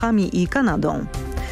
i Kanadą.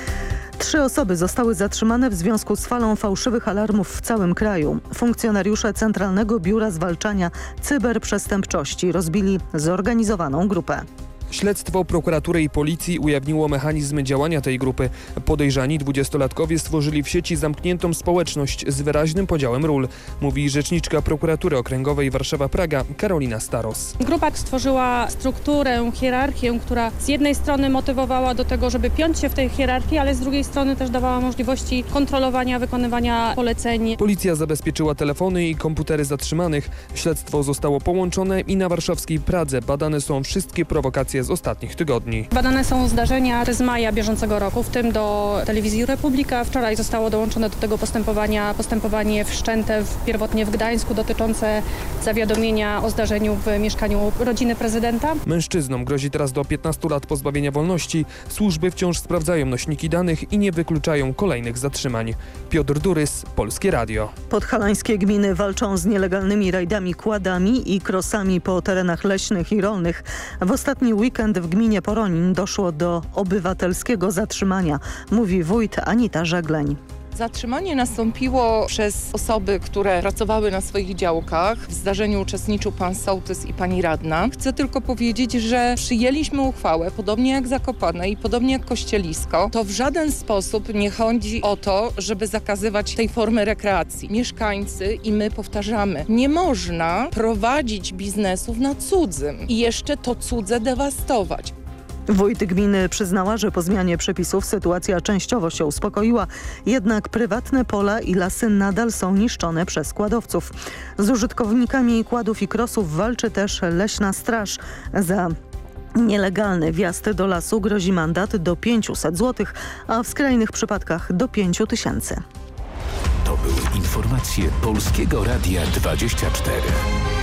3 osoby zostały zatrzymane w związku z falą fałszywych alarmów w całym kraju. Funkcjonariusze Centralnego Biura Zwalczania Cyberprzestępczości rozbili zorganizowaną grupę. Śledztwo prokuratury i policji ujawniło mechanizmy działania tej grupy. Podejrzani 20-latkowie stworzyli w sieci zamkniętą społeczność z wyraźnym podziałem ról, mówi rzeczniczka prokuratury okręgowej Warszawa-Praga Karolina Staros. Grupa stworzyła strukturę, hierarchię, która z jednej strony motywowała do tego, żeby piąć się w tej hierarchii, ale z drugiej strony też dawała możliwości kontrolowania, wykonywania poleceń. Policja zabezpieczyła telefony i komputery zatrzymanych. Śledztwo zostało połączone i na warszawskiej Pradze badane są wszystkie prowokacje z ostatnich tygodni. Badane są zdarzenia z maja bieżącego roku, w tym do Telewizji Republika. Wczoraj zostało dołączone do tego postępowanie wszczęte pierwotnie w Gdańsku dotyczące zawiadomienia o zdarzeniu w mieszkaniu rodziny prezydenta. Mężczyznom grozi teraz do 15 lat pozbawienia wolności. Służby wciąż sprawdzają nośniki danych i nie wykluczają kolejnych zatrzymań. Piotr Durys, Polskie Radio. Podhalańskie gminy walczą z nielegalnymi rajdami kładami i krosami po terenach leśnych i rolnych. W ostatni weekend w gminie Poronin doszło do obywatelskiego zatrzymania, mówi wójt Anita Żegleń. Zatrzymanie nastąpiło przez osoby, które pracowały na swoich działkach. W zdarzeniu uczestniczył pan sołtys i pani radna. Chcę tylko powiedzieć, że przyjęliśmy uchwałę, podobnie jak Zakopane i podobnie jak Kościelisko. To w żaden sposób nie chodzi o to, żeby zakazywać tej formy rekreacji. Mieszkańcy i my powtarzamy, nie można prowadzić biznesów na cudzym i jeszcze to cudze dewastować. Wójt gminy przyznała, że po zmianie przepisów sytuacja częściowo się uspokoiła, jednak prywatne pola i lasy nadal są niszczone przez kładowców. Z użytkownikami kładów i krosów walczy też Leśna Straż. Za nielegalny wjazd do lasu grozi mandat do 500 zł, a w skrajnych przypadkach do 5 000. To były informacje Polskiego Radia 24.